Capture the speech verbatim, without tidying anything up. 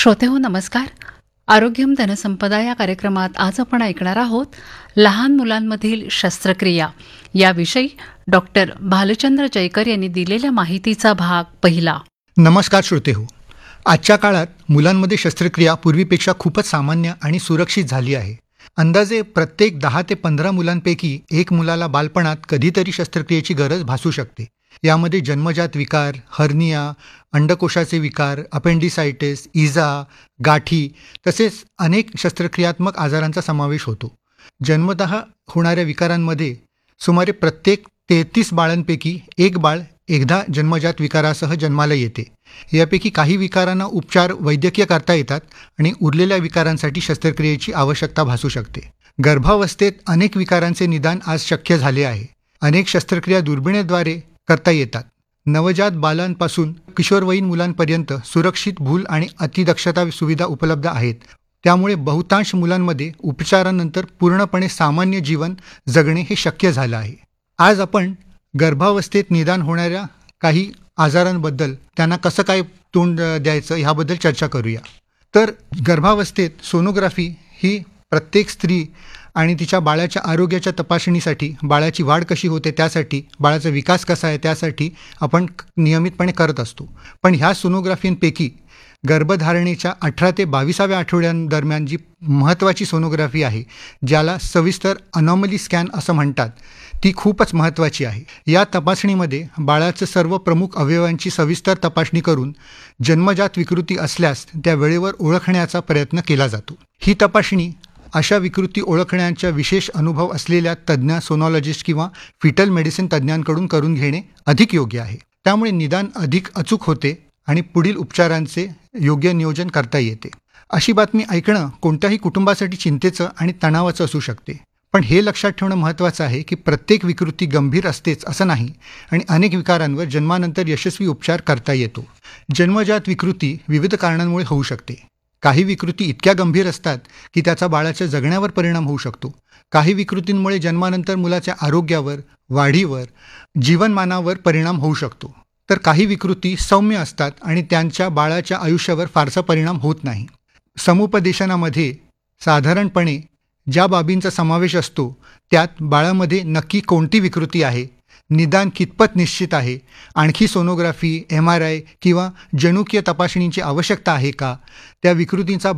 श्रोतेहो नमस्कार. आरोग्यम धनसंपदा या कार्यक्रमात आज आपण ऐकणार आहोत लहान मुलांमधील शस्त्रक्रिया याविषयी डॉक्टर भालचंद्र जयकर यांनी दिलेल्या माहितीचा भाग पहिला. नमस्कार श्रोतेहो. आजच्या काळात मुलांमध्ये शस्त्रक्रिया पूर्वीपेक्षा खूपच सामान्य आणि सुरक्षित झाली आहे. अंदाजे प्रत्येक दहा ते पंधरा मुलांपैकी एक मुलाला बालपणात कधीतरी शस्त्रक्रियेची गरज भासू शकते. यामध्ये जन्मजात विकार, हर्निया, अंडकोशाचे विकार, अपेंडिसायटिस, इजा, गाठी तसेच अनेक शस्त्रक्रियात्मक आजारांचा समावेश होतो. जन्मतः होणाऱ्या विकारांमध्ये सुमारे प्रत्येक तेहतीस बाळांपैकी एक बाळ एकदा जन्मजात विकारासह जन्माला येते. यापैकी काही विकारांना उपचार वैद्यकीय करता येतात आणि उरलेल्या विकारांसाठी शस्त्रक्रियेची आवश्यकता भासू शकते. गर्भावस्थेत अनेक विकारांचे निदान आज शक्य झाले आहे. अनेक शस्त्रक्रिया दुर्बिणीद्वारे करता येतात. नवजात बालांपासून किशोरवयीन मुलांपर्यंत सुरक्षित भूल आणि अतिदक्षता सुविधा उपलब्ध आहेत. त्यामुळे बहुतांश मुलांमध्ये उपचारानंतर पूर्णपणे सामान्य जीवन जगणे हे शक्य झालं आहे. आज आपण गर्भावस्थेत निदान होणाऱ्या काही आजारांबद्दल, त्यांना कसं काय तोंड द्यायचं ह्याबद्दल चर्चा करूया. तर गर्भावस्थेत सोनोग्राफी ही प्रत्येक स्त्री आणि तिच्या बाळाच्या आरोग्याच्या तपासणीसाठी, बाळाची वाढ कशी होते त्यासाठी, बाळाचा विकास कसा आहे त्यासाठी आपण नियमितपणे करत असतो. पण ह्या सोनोग्राफींपैकी गर्भधारणेच्या अठरा ते बावीसाव्या आठवड्यांदरम्यान जी महत्त्वाची सोनोग्राफी आहे, ज्याला सविस्तर अनॉमली स्कॅन असं म्हणतात, ती खूपच महत्त्वाची आहे. या तपासणीमध्ये बाळाचं सर्व प्रमुख अवयवांची सविस्तर तपासणी करून जन्मजात विकृती असल्यास त्या वेळेवर ओळखण्याचा प्रयत्न केला जातो. ही तपासणी अशा विकृती ओळखण्याचा विशेष अनुभव असलेल्या तज्ज्ञ सोनॉलॉजिस्ट किंवा फिटल मेडिसिन तज्ज्ञांकडून करून घेणे अधिक योग्य आहे. त्यामुळे निदान अधिक अचूक होते आणि पुढील उपचारांचे योग्य नियोजन करता येते. अशी बातमी ऐकणं कोणत्याही कुटुंबासाठी चिंतेचं आणि तणावाचं असू शकते. पण हे लक्षात ठेवणं महत्त्वाचं आहे की प्रत्येक विकृती गंभीर असतेच असं नाही आणि अनेक विकारांवर जन्मानंतर यशस्वी उपचार करता येतो. जन्मजात विकृती विविध कारणांमुळे होऊ शकते. काही विकृती इतक्या गंभीर असतात की त्याचा बाळाच्या जगण्यावर परिणाम होऊ शकतो. काही विकृतींमुळे जन्मानंतर मुलाच्या आरोग्यावर, वाढीवर, जीवनमानावर परिणाम होऊ शकतो. तर काही विकृती सौम्य असतात आणि त्यांच्या बाळाच्या आयुष्यावर फारसा परिणाम होत नाही. समुपदेशनामध्ये साधारणपणे ज्या बाबींचा समावेश असतो त्यात बाळामध्ये नक्की कोणती विकृती आहे, निदान कितपत निश्चित आहे, आणखी सोनोग्राफी, एम आर आय किंवा जनुकीय तपासणीची आवश्यकता आहे का, त्या विकृतींचा